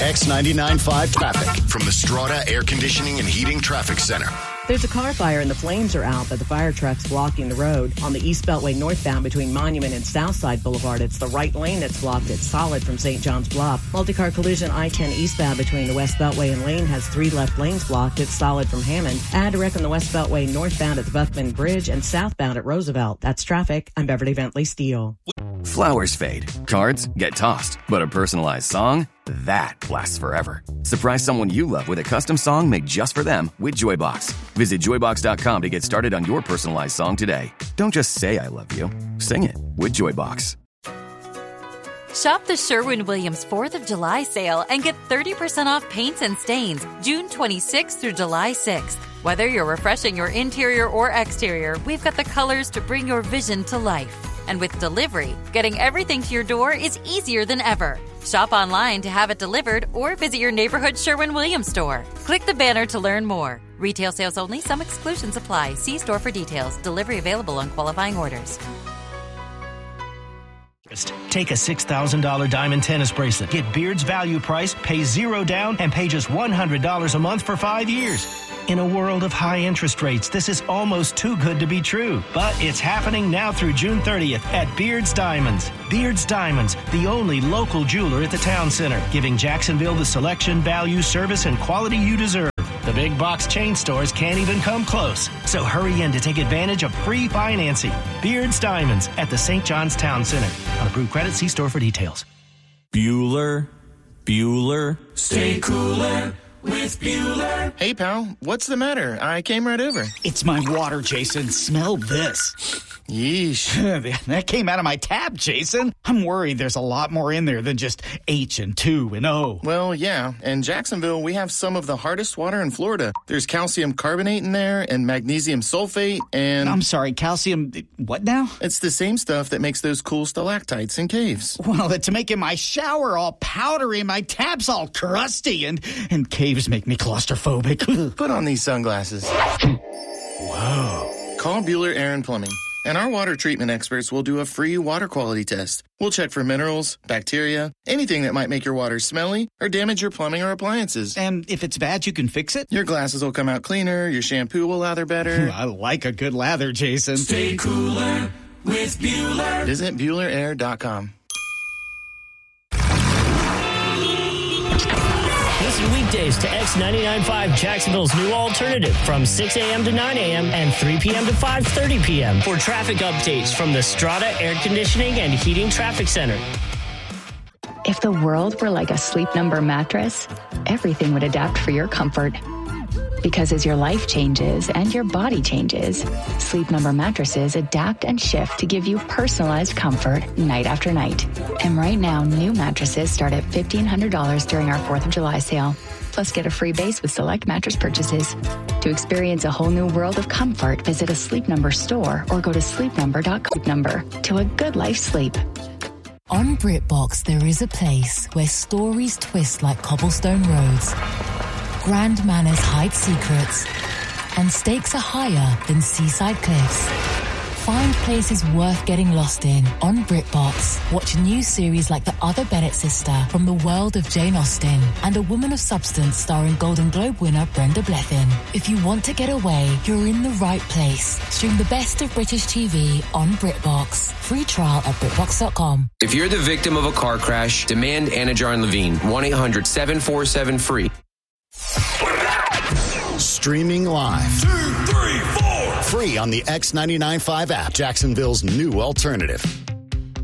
X99.5 traffic from the Strata Air Conditioning and Heating Traffic Center. There's a car fire and the flames are out, but the fire truck's blocking the road. On the East Beltway northbound between Monument and Southside Boulevard, it's the right lane that's blocked. It's solid from St. John's Bluff. Multi-car collision I-10 eastbound between the West Beltway and Lane has 3 left lanes blocked. It's solid from Hammond. Add a wreck on the West Beltway northbound at the Buckman Bridge and southbound at Roosevelt. That's traffic. I'm Beverly Bentley Steele. Flowers fade, cards get tossed, but a personalized song, that lasts forever. Surprise someone you love with a custom song made just for them with Joybox. Visit Joybox.com to get started on your personalized song today. Don't just say I love you. Sing it with Joybox. Shop the Sherwin-Williams 4th of July sale and get 30% off paints and stains June 26th through July 6th. Whether you're refreshing your interior or exterior, we've got the colors to bring your vision to life. And with delivery, getting everything to your door is easier than ever. Shop online to have it delivered or visit your neighborhood Sherwin-Williams store. Click the banner to learn more. Retail sales only. Some exclusions apply. See store for details. Delivery available on qualifying orders. Take a $6,000 diamond tennis bracelet. Get Beard's value price, pay $0 down, and pay just $100 a month for 5 years. In a world of high interest rates, this is almost too good to be true. But it's happening now through June 30th at Beard's Diamonds. Beard's Diamonds, the only local jeweler at the town center, giving Jacksonville the selection, value, service, and quality you deserve. The big box chain stores can't even come close. So hurry in to take advantage of free financing. Beard's Diamonds at the St. John's Town Center. On approved credit, see store for details. Bueller, stay cooler with Bueller. Hey, pal, what's the matter? I came right over. It's my water, Jason. Smell this. Yeesh. That came out of my tap, Jason. I'm worried there's a lot more in there than just H and 2 and O. Well, yeah. In Jacksonville, we have some of the hardest water in Florida. There's calcium carbonate in there and magnesium sulfate and... I'm sorry, calcium... What now? It's the same stuff that makes those cool stalactites in caves. Well, it's making my shower all powdery and my taps all crusty and caves make me claustrophobic. Put on these sunglasses. Whoa. Call Bueller Air and Plumbing. And our water treatment experts will do a free water quality test. We'll check for minerals, bacteria, anything that might make your water smelly or damage your plumbing or appliances. And if it's bad, you can fix it? Your glasses will come out cleaner, your shampoo will lather better. I like a good lather, Jason. Stay cooler with Bueller. Visit BuellerAir.com. Listen weekdays to X99.5 Jacksonville's new alternative from 6 a.m. to 9 a.m. and 3 p.m. to 5:30 p.m. for traffic updates from the Strata Air Conditioning and Heating Traffic Center. If the world were like a Sleep Number mattress, everything would adapt for your comfort. Because as your life changes and your body changes, Sleep Number mattresses adapt and shift to give you personalized comfort night after night. And right now, new mattresses start at $1,500 during our 4th of July sale. Plus, get a free base with select mattress purchases. To experience a whole new world of comfort, visit a Sleep Number store or go to sleepnumber.com. Number to a good night's sleep. On BritBox, there is a place where stories twist like cobblestone roads. Grand manners hide secrets, and stakes are higher than seaside cliffs. Find places worth getting lost in on BritBox. Watch new series like The Other Bennett Sister from the world of Jane Austen and A Woman of Substance starring Golden Globe winner Brenda Blethyn. If you want to get away, you're in the right place. Stream the best of British TV on BritBox. Free trial at BritBox.com. If you're the victim of a car crash, demand Anajar and Levine. 1-800-747-FREE. Streaming live. 2, 3, 4. Free on the X99.5 app, Jacksonville's new alternative.